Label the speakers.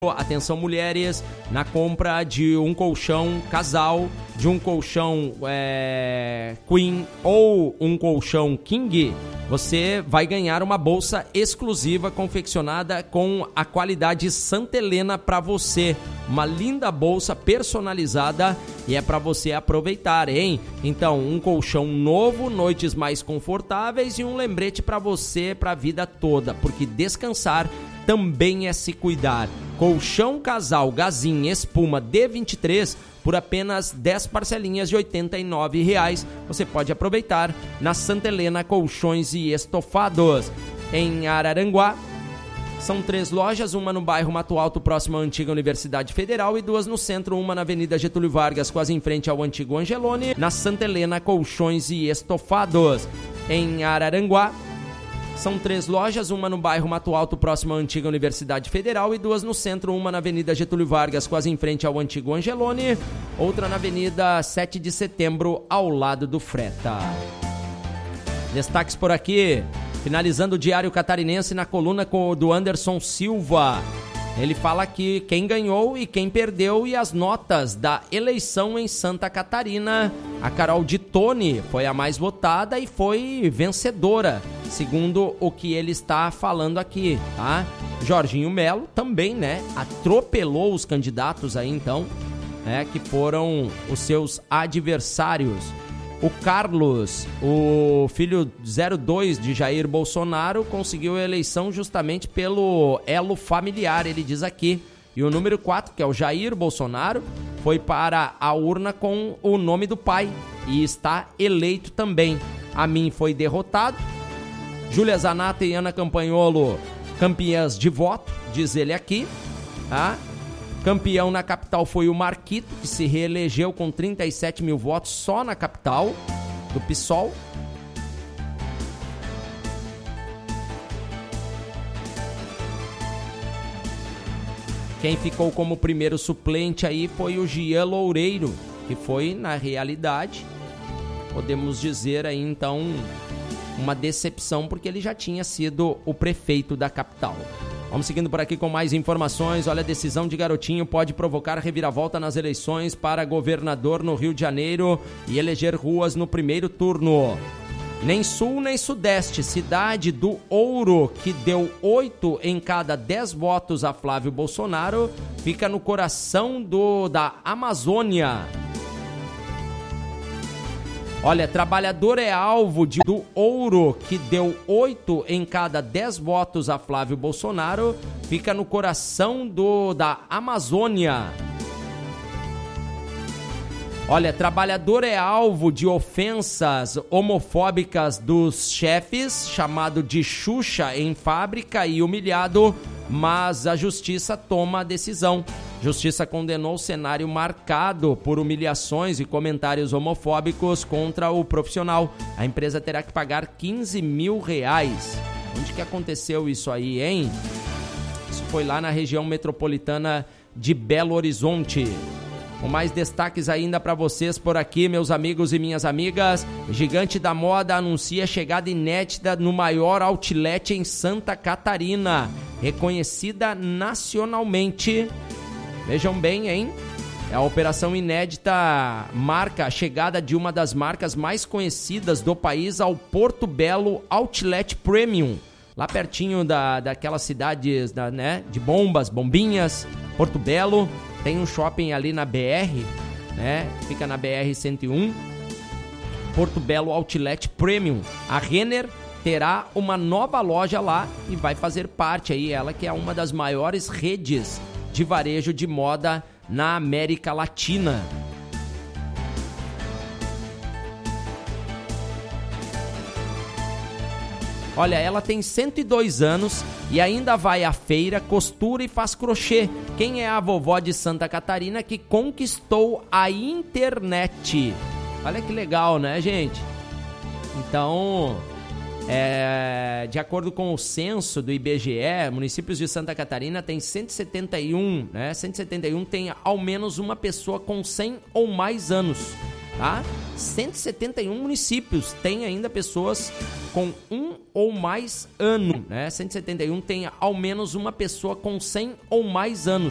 Speaker 1: Atenção mulheres, na compra de um colchão casal, de um colchão queen ou um colchão king, você vai ganhar uma bolsa exclusiva confeccionada com a qualidade Santa Helena para você. Uma linda bolsa personalizada e é para você aproveitar, hein? Então, um colchão novo, noites mais confortáveis e um lembrete para você para a vida toda, porque descansar também é se cuidar. Colchão casal Gazin espuma D23 por apenas 10 parcelinhas de R$ 89,00. Você pode aproveitar na Santa Helena Colchões e Estofados. Em Araranguá, são 3 lojas, uma no bairro Mato Alto, próximo à antiga Universidade Federal, e 2 no centro, uma na Avenida Getúlio Vargas, quase em frente ao antigo Angelone, na Santa Helena Colchões e Estofados. Em Araranguá, são 3 lojas, uma no bairro Mato Alto, próximo à antiga Universidade Federal, e 2 no centro, uma na Avenida Getúlio Vargas, quase em frente ao antigo Angelone, outra na Avenida 7 de Setembro, ao lado do Freta. Destaques por aqui, finalizando o Diário Catarinense na coluna do Anderson Silva. Ele fala aqui quem ganhou e quem perdeu e as notas da eleição em Santa Catarina. A Carol de Tone foi a mais votada e foi vencedora, segundo o que ele está falando aqui, tá? Jorginho Melo também, né, atropelou os candidatos aí então, né, que foram os seus adversários. O Carlos, o filho 02 de Jair Bolsonaro, conseguiu a eleição justamente pelo elo familiar, ele diz aqui. E o número 4, que é o Jair Bolsonaro, foi para a urna com o nome do pai e está eleito também. A mim foi derrotado. Júlia Zanata e Ana Campanholo, campeãs de voto, diz ele aqui, tá? Campeão na capital foi o Marquito, que se reelegeu com 37 mil votos só na capital do PSOL. Quem ficou como primeiro suplente aí foi o Gian Loureiro, que foi, na realidade, podemos dizer aí então, uma decepção, porque ele já tinha sido o prefeito da capital. Vamos seguindo por aqui com mais informações. Olha, a decisão de Garotinho pode provocar reviravolta nas eleições para governador no Rio de Janeiro e eleger ruas no primeiro turno. Nem Sul nem Sudeste, cidade do Ouro, que deu 8 em cada 10 votos a Flávio Bolsonaro, fica no coração da Amazônia. Olha, trabalhador é alvo do Ouro, que deu 8 em cada 10 votos a Flávio Bolsonaro, fica no coração da Amazônia. Olha, trabalhador é alvo de ofensas homofóbicas dos chefes, chamado de Xuxa em fábrica e humilhado, mas a justiça toma a decisão. Justiça condenou o cenário marcado por humilhações e comentários homofóbicos contra o profissional. A empresa terá que pagar R$15 mil. Onde que aconteceu isso aí, hein? Isso foi lá na região metropolitana de Belo Horizonte. Com mais destaques ainda para vocês por aqui, meus amigos e minhas amigas. Gigante da moda anuncia chegada inédita no maior outlet em Santa Catarina, reconhecida nacionalmente. Vejam bem, hein? A operação inédita marca a chegada de uma das marcas mais conhecidas do país ao Porto Belo Outlet Premium, lá pertinho daquelas cidades né, de bombinhas, Porto Belo. Tem um shopping ali na BR, né? Fica na BR-101, Porto Belo Outlet Premium. A Renner terá uma nova loja lá e vai fazer parte aí, ela que é uma das maiores redes de varejo de moda na América Latina. Olha, ela tem 102 anos e ainda vai à feira, costura e faz crochê. Quem é a vovó de Santa Catarina que conquistou a internet? Olha que legal, né, gente? Então, de acordo com o censo do IBGE, municípios de Santa Catarina tem 171, né? 171 tem ao menos uma pessoa com 100 ou mais anos, tá? 171 municípios tem ainda pessoas com 1 ou mais ano, né? 171 tem ao menos uma pessoa com 100 ou mais anos.